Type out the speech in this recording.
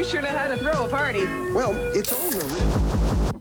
you sure know how to throw a party. Well, it's over.